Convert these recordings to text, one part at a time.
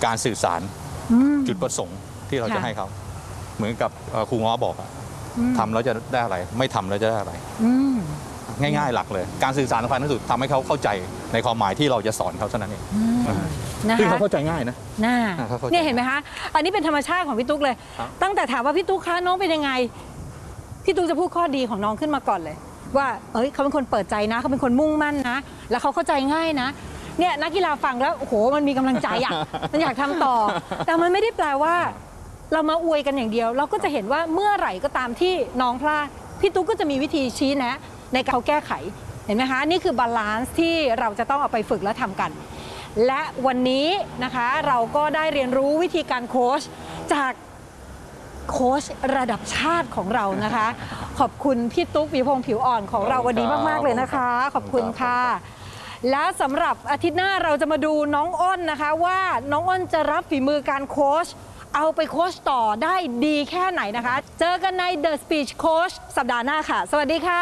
การสื่อสารจุดประสงค์ที่เราจะให้เขาเหมือนกับครูง้อบอกทำแล้วจะได้อะไรไม่ทำแล้วจะได้อะไรง่ายๆหลักเลยการสื่อสารสำคัญที่สุดทำให้เขาเข้าใจในความหมายที่เราจะสอนเขาเท่านั้นเองซึ่งเขาเข้าใจง่ายนะเนี่ยเห็นไหมคะอันนี้เป็นธรรมชาติของพี่ตุ๊กเลยตั้งแต่ถามว่าพี่ตุ๊กคะน้องเป็นยังไงพี่ตุ๊กจะพูดข้อดีของน้องขึ้นมาก่อนเลยว่าเขาเป็นคนเปิดใจนะเขาเป็นคนมุ่งมั่นนะแล้วเขาเข้าใจง่ายนะเนี่ยนักกีฬาฟังแล้วโอ้โหมันมีกำลังใจอ่ะมันอยากทำต่อแต่มันไม่ได้แปลว่าเรามาอวยกันอย่างเดียวเราก็จะเห็นว่าเมื่อไหร่ก็ตามที่น้องพลาดพี่ตุ๊กก็จะมีวิธีชี้แนะในการแก้ไขเห็นไหมคะนี่คือบาลานซ์ที่เราจะต้องเอาไปฝึกและทำกันและวันนี้นะคะเราก็ได้เรียนรู้วิธีการโค้ชจากโค้ชระดับชาติของเรานะคะขอบคุณพี่ตุ๊กปีพงษ์ผิวอ่อนของเราวันนี้มากๆเลยนะคะขอบคุณค่ะและสำหรับอาทิตย์หน้าเราจะมาดูน้องอ้นนะคะว่าน้องอ้นจะรับฝีมือการโค้ชเอาไปโค้ชต่อได้ดีแค่ไหนนะคะเจอกันใน The Speech Coach สัปดาห์หน้าค่ะสวัสดีค่ะ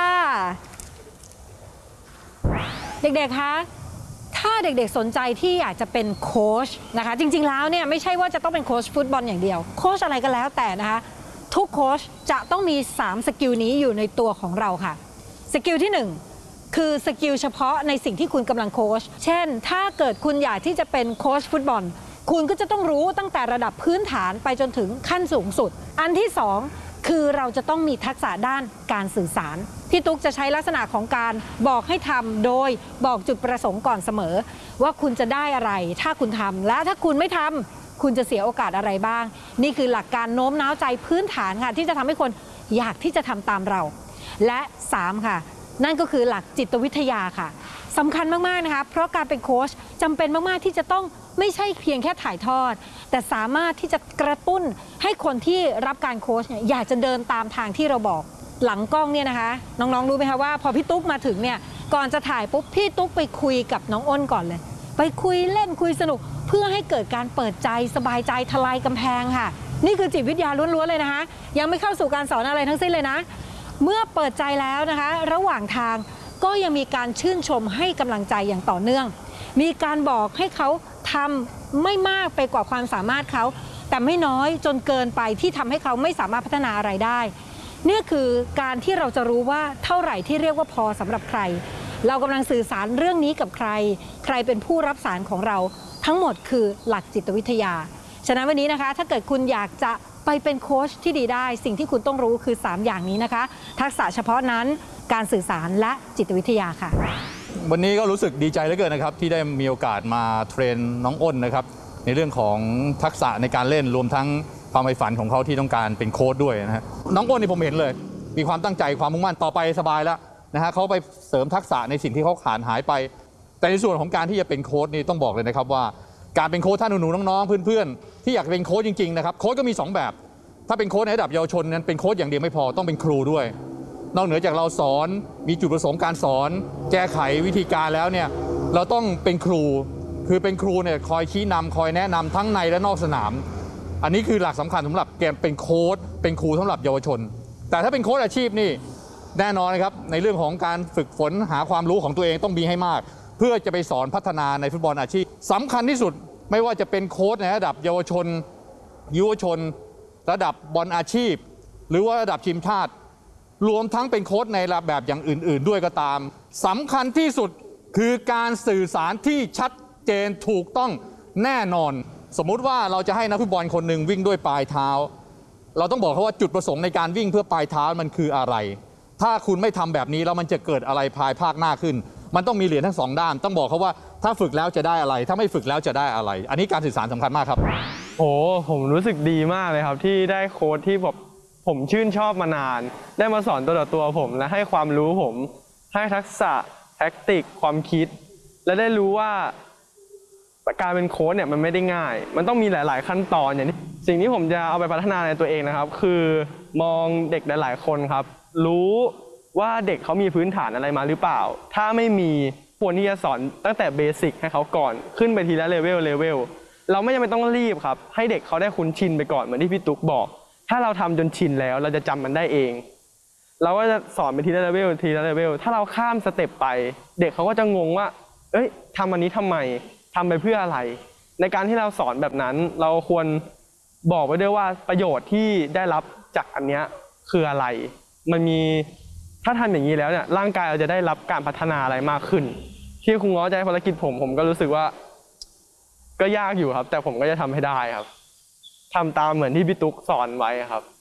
เด็กๆคะถ้าเด็กๆสนใจที่อยากจะเป็นโค้ชนะคะจริงๆแล้วเนี่ยไม่ใช่ว่าจะต้องเป็นโค้ชฟุตบอลอย่างเดียวโค้ชอะไรก็แล้วแต่นะคะทุกโค้ชจะต้องมี3สกิลนี้อยู่ในตัวของเราค่ะสกิลที่1คือสกิลเฉพาะในสิ่งที่คุณกำลังโค้ชเช่นถ้าเกิดคุณอยากที่จะเป็นโค้ชฟุตบอลคุณก็จะต้องรู้ตั้งแต่ระดับพื้นฐานไปจนถึงขั้นสูงสุดอันที่2คือเราจะต้องมีทักษะด้านการสื่อสารพี่ตุ๊กจะใช้ลักษณะของการบอกให้ทำโดยบอกจุดประสงค์ก่อนเสมอว่าคุณจะได้อะไรถ้าคุณทำและถ้าคุณไม่ทำคุณจะเสียโอกาสอะไรบ้างนี่คือหลักการโน้มน้าวใจพื้นฐานค่ะที่จะทำให้คนอยากที่จะทำตามเราและ3ค่ะนั่นก็คือหลักจิตวิทยาค่ะสำคัญมากๆนะคะเพราะการเป็นโค้ชจำเป็นมากๆที่จะต้องไม่ใช่เพียงแค่ถ่ายทอดแต่สามารถที่จะกระตุ้นให้คนที่รับการโค้ชเนี่ยอยากจะเดินตามทางที่เราบอกหลังกล้องเนี่ยนะคะน้องๆรู้ไหมคะว่าพอพี่ตุ๊กมาถึงเนี่ยก่อนจะถ่ายปุ๊บพี่ตุ๊กไปคุยกับน้องอ้นก่อนเลยไปคุยเล่นคุยสนุกเพื่อให้เกิดการเปิดใจสบายใจทลายกำแพงค่ะนี่คือจิตวิทยาล้วนๆเลยนะคะยังไม่เข้าสู่การสอนอะไรทั้งสิ้นเลยนะเมื่อเปิดใจแล้วนะคะระหว่างทางก็ยังมีการชื่นชมให้กำลังใจอย่างต่อเนื่องมีการบอกให้เขาทำไม่มากไปกว่าความสามารถเขาแต่ไม่น้อยจนเกินไปที่ทำให้เขาไม่สามารถพัฒนาอะไรได้นี่คือการที่เราจะรู้ว่าเท่าไหร่ที่เรียกว่าพอสำหรับใครเรากำลังสื่อสารเรื่องนี้กับใครใครเป็นผู้รับสารของเราทั้งหมดคือหลักจิตวิทยาฉะนั้นวันนี้นะคะถ้าเกิดคุณอยากจะไปเป็นโค้ชที่ดีได้สิ่งที่คุณต้องรู้คือ3อย่างนี้นะคะทักษะเฉพาะนั้นการสื่อสารและจิตวิทยาค่ะวันนี้ก็รู้สึกดีใจเหลือเกินนะครับที่ได้มีโอกาสมาเทรนน้องอ้นนะครับในเรื่องของทักษะในการเล่นรวมทั้งความใฝ่ฝันของเขาที่ต้องการเป็นโค้ชด้วยนะฮะน้องอ้นนี่ผมเห็นเลยมีความตั้งใจความมุ่งมั่นต่อไปสบายแล้วนะฮะเขาไปเสริมทักษะในสิ่งที่เขาขาดหายไปแต่ในส่วนของการที่จะเป็นโค้ชนี่ต้องบอกเลยนะครับว่าการเป็นโค้ชท่านหนูๆน้องๆเพื่อนๆที่อยากเป็นโค้ชจริงๆนะครับโค้ชก็มี2แบบถ้าเป็นโค้ชในระดับเยาวชนนั้นเป็นโค้ชอย่างเดียวไม่พอต้องเป็นครูด้วยนอกเหนือจากเราสอนมีจุดประสงค์การสอนแก้ไขวิธีการแล้วเนี่ยเราต้องเป็นครูคือเป็นครูเนี่ยคอยชี้นำคอยแนะนำทั้งในและนอกสนามอันนี้คือหลักสำคัญสำหรับแกเป็นโค้ชเป็นครูสำหรับเยาวชนแต่ถ้าเป็นโค้ชอาชีพนี่แน่นอนนะครับในเรื่องของการฝึกฝนหาความรู้ของตัวเองต้องมีให้มากเพื่อจะไปสอนพัฒนาในฟุตบอลอาชีพสำคัญที่สุดไม่ว่าจะเป็นโค้ชในระดับเยาวชนยุวชนระดับบอลอาชีพหรือว่าระดับทีมชาติรวมทั้งเป็นโค้ชในระดับแบบอย่างอื่นๆด้วยก็ตามสำคัญที่สุดคือการสื่อสารที่ชัดเจนถูกต้องแน่นอนสมมุติว่าเราจะให้นักฟุตบอลคนหนึ่งวิ่งด้วยปลายเท้าเราต้องบอกเขาว่าจุดประสงค์ในการวิ่งเพื่อปลายเท้ามันคืออะไรถ้าคุณไม่ทำแบบนี้แล้วมันจะเกิดอะไรภายภาคหน้าขึ้นมันต้องมีเหรียญทั้ง2ด้านต้องบอกเขาว่าถ้าฝึกแล้วจะได้อะไรถ้าไม่ฝึกแล้วจะได้อะไรอันนี้การสื่อสารสำคัญมากครับโอ้ผมรู้สึกดีมากเลยครับที่ได้โค้ชที่แบบผมชื่นชอบมานานได้มาสอนตัวต่อตัวผมและให้ความรู้ผมให้ทักษะแท็กติกความคิดและได้รู้ว่าการเป็นโค้ชเนี่ยมันไม่ได้ง่ายมันต้องมีหลายๆขั้นตอนอย่างที่สิ่งที่ผมจะเอาไปพัฒนาในตัวเองนะครับคือมองเด็กหลายๆคนครับรู้ว่าเด็กเขามีพื้นฐานอะไรมาหรือเปล่าถ้าไม่มีควรที่จะสอนตั้งแต่เบสิกให้เขาก่อนขึ้นไปทีละเลเวลเราไม่จำเป็นต้องรีบครับให้เด็กเขาได้คุ้นชินไปก่อนเหมือนที่พี่ตุ๊กบอกถ้าเราทำจนชินแล้วเราจะจำมันได้เองเราก็จะสอนไปทีละเลเวลถ้าเราข้ามสเต็ปไปเด็กเขาก็จะงงว่าเอ้ยทำอันนี้ทำไมทำไปเพื่ออะไรในการที่เราสอนแบบนั้นเราควรบอกไว้ด้วยว่าประโยชน์ที่ได้รับจากอันเนี้ยคืออะไรมันมีถ้าทำอย่างนี้แล้วเนี่ยร่างกายเราจะได้รับการพัฒนาอะไรมากขึ้นที่ครูง้อจะให้ภารกิจผมก็รู้สึกว่าก็ยากอยู่ครับแต่ผมก็จะทำให้ได้ครับทำตามเหมือนที่พี่ตุ๊กสอนไว้ครับ